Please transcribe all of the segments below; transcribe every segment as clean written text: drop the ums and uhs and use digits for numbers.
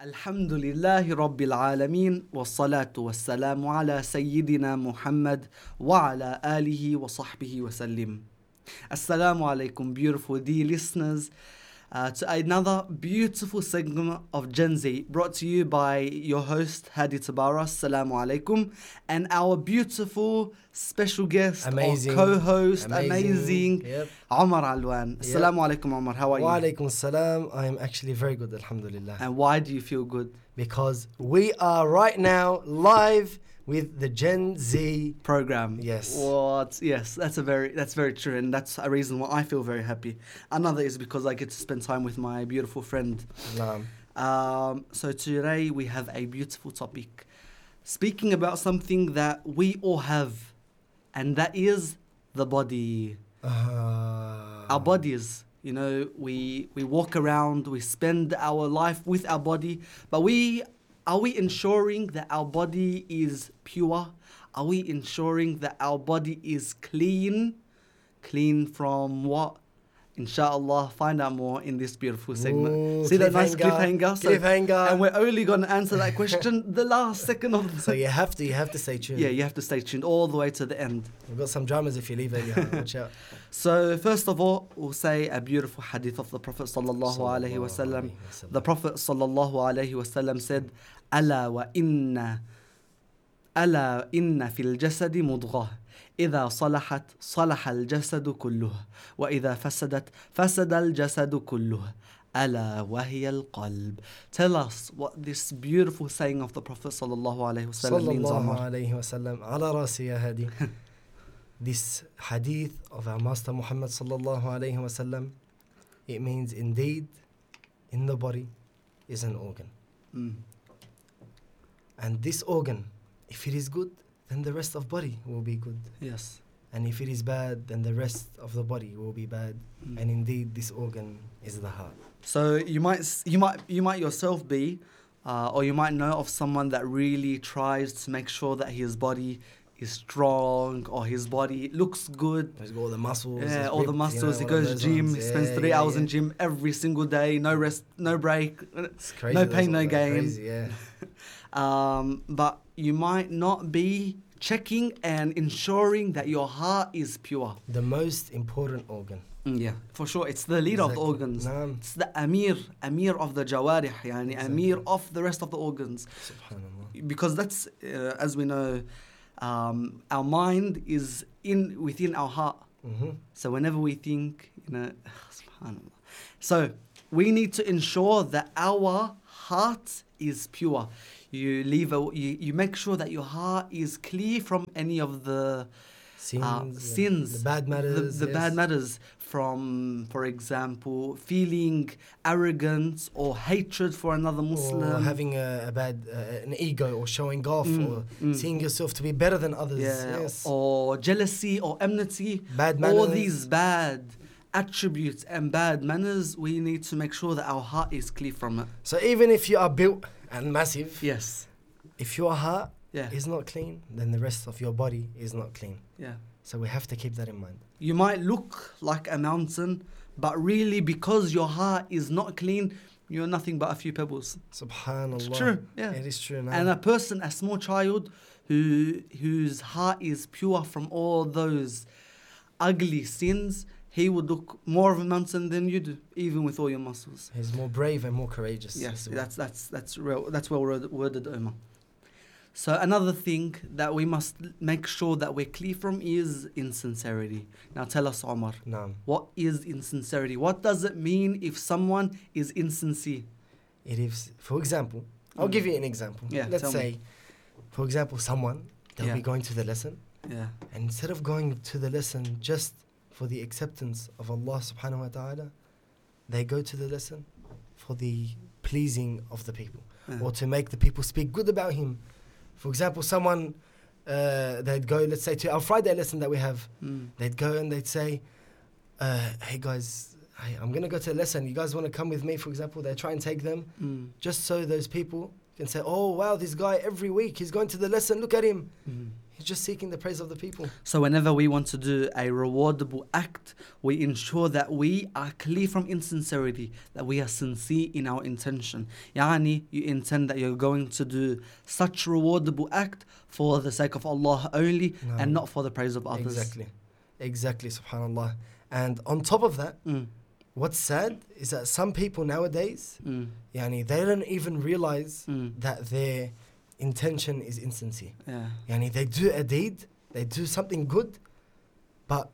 الحمد لله رب العالمين والصلاة والسلام على سيدنا محمد وعلى آله وصحبه وسلم. Assalamu alaikum, beautiful dear listeners, to another beautiful segment of Gen Z brought to you by your host Hadi Tabara. Assalamu alaikum, and our beautiful special guest or co-host, amazing Yep. Omar Alwan. Assalamu alaikum, Omar. How are you? Wa alaikum salam. I am actually very good, alhamdulillah. And why do you feel good? Because we are right now live with the Gen Z Program. Yes. Yes, that's very true, and that's a reason why I feel very happy. Another is because I get to spend time with my beautiful friend. Naam. So today we have a beautiful topic, speaking about something that we all have, and that is the body. Our bodies. You know, we walk around, we spend our life with our body, but are we ensuring that our body is pure? Are we ensuring that our body is clean? Clean from what? Inshallah, find out more in this beautiful segment. Ooh, See that nice cliffhanger? Cliffhanger. And we're only going to answer that question the last second of the... So you have to stay tuned. Yeah, you have to stay tuned all the way to the end. We've got some dramas if you leave early. Watch out. So first of all, we'll say a beautiful hadith of the Prophet sallallahu alaihi wasallam. The Prophet sallallahu alaihi wasallam said, ألا إن في الجسد مضغة إذا صلحت صلح الجسد كله وإذا فسدت فسد الجسد كله ألا وهي القلب. Tell us what this beautiful saying of the Prophet sallallahu alaihi wasallam means, Omar. Sallallahu alayhi wa sallam. Ala rasi ya hadi. This hadith of our Master Muhammad sallallahu alayhi wa sallam, it means indeed in the body is an organ. And this organ, if it is good, then the rest of body will be good. Yes. And if it is bad, then the rest of the body will be bad. And indeed, this organ is the heart. So you might yourself be, or you might know of someone that really tries to make sure that his body is strong or his body looks good. He's got all the muscles. Yeah, all the muscles. He goes to gym. He spends 3 hours in gym every single day. No rest, no break. It's crazy. No pain, no gain. Crazy, yeah. But you might not be checking and ensuring that your heart is pure. The most important organ. Yeah, for sure. It's the leader of the organs. Naam. It's the Amir of the Jawarih, yani Amir of the rest of the organs. Subhanallah. Because that's, as we know, our mind is within our heart. So whenever we think, subhanallah. So we need to ensure that our heart is pure. You make sure that your heart is clear from any of the sins, the bad matters. The bad matters from, for example, feeling arrogance or hatred for another Muslim. Or having an ego or showing off or seeing yourself to be better than others. Yeah. Yes. Or jealousy or enmity. Bad manners. All these bad attributes and bad manners, we need to make sure that our heart is clear from it. So even if you are built and massive, Yes. if your heart Yeah. is not clean, then the rest of your body is not clean. Yeah. So we have to keep that in mind. You might look like a mountain, but really because your heart is not clean, you're nothing but a few pebbles. Subhanallah. It's true. Yeah. It is true. Now. And a small child whose heart is pure from all those ugly sins, he would look more of a mountain than you do, even with all your muscles. He's more brave and more courageous. Yes, that's real. That's well worded, Omar. So another thing that we must make sure that we're clear from is insincerity. Now tell us, Omar, Naam. what is insincerity? What does it mean if someone is insincere? It is, for example, I'll give you an example. Yeah, Let's tell say, me. for example, someone, they'll Yeah. be going to the lesson, Yeah. and instead of going to the lesson just for the acceptance of Allah subhanahu wa ta'ala, they go to the lesson for the pleasing of the people, or to make the people speak good about him. For example, someone, they'd go, let's say, to our Friday lesson that we have, they'd go and they'd say, hey guys, I'm going to go to a lesson. You guys want to come with me, for example? They try and take them just so those people can say, oh, wow, this guy every week, he's going to the lesson. Look at him. He's just seeking the praise of the people. So whenever we want to do a rewardable act, we ensure that we are clear from insincerity, that we are sincere in our intention. Yani, you intend that you're going to do such rewardable act for the sake of Allah only, and not for the praise of others. Exactly, subhanallah. And on top of that, what's sad is that some people nowadays, yani, they don't even realize that their intention is insincere. Yani, they do a deed, they do something good, but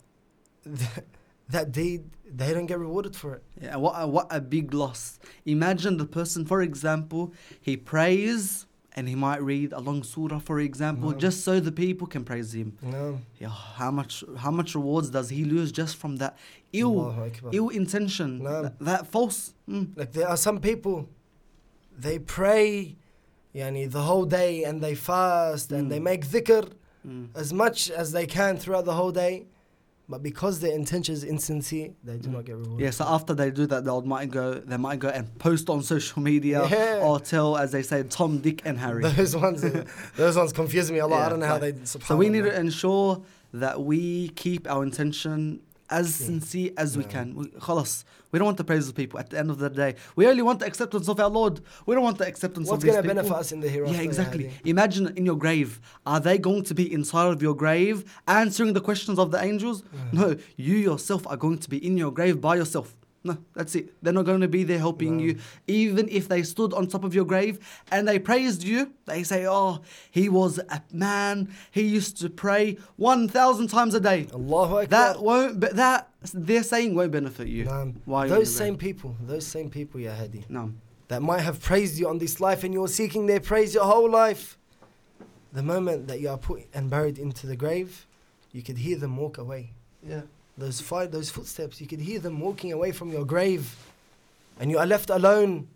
that deed, they don't get rewarded for it. Yeah, what a big loss. Imagine the person, for example, he prays and he might read a long surah, for example, just so the people can praise him. Yeah, how much rewards does he lose just from that ill intention, that false? Like, there are some people, they pray yani the whole day, and they fast and they make dhikr as much as they can throughout the whole day, but because their intention is insincere, they do not get rewarded. Yeah, so after they do that, they might go and post on social media, or tell, as they say, Tom, Dick and Harry. Those ones confuse me a lot. I don't know how they. So we need to ensure that we keep our intention as sincere as we can. We don't want the praise of people. At the end of the day, we only want the acceptance of our Lord. We don't want the acceptance of these people. What's going to benefit us in the hereafter? Yeah, exactly. Imagine in your grave, are they going to be inside of your grave answering the questions of the angels? No, you yourself are going to be in your grave by yourself. No, that's it. They're not going to be there helping you. Even if they stood on top of your grave and they praised you, they say, oh, he was a man, he used to pray 1,000 times a day. Allahu Akbar. That they're saying won't benefit you. Why? Those same people, Ya Hadi, that might have praised you on this life, and you're seeking their praise your whole life. The moment that you are put and buried into the grave, you could hear them walk away. Yeah. Those footsteps, you could hear them walking away from your grave, and you are left alone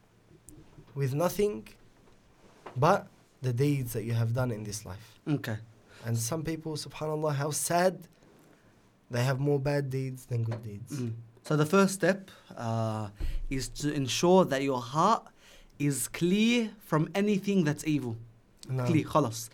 with nothing but the deeds that you have done in this life. Okay. And some people, subhanallah, how sad, they have more bad deeds than good deeds. So the first step is to ensure that your heart is clear from anything that's evil. Clear, khalas.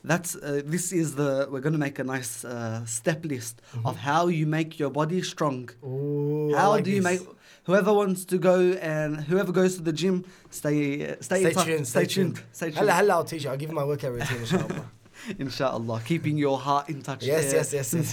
We're going to make a nice step list of how you make your body strong. How do you make, whoever wants to go and whoever goes to the gym, stay tuned. I'll teach you. I'll give you my workout routine, inshallah. Inshallah, keeping your heart in touch. Yes.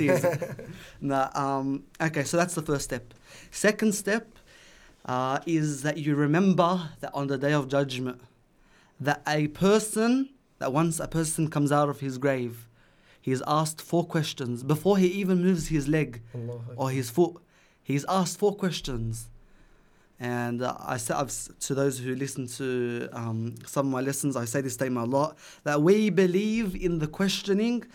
Okay, so that's the first step. Second step is that you remember that on the day of judgment, that once a person comes out of his grave, he is asked 4 questions before he even moves his leg or his foot. He's asked 4 questions. And to those who listen to some of my lessons, I say this statement a lot, that we believe in the questioning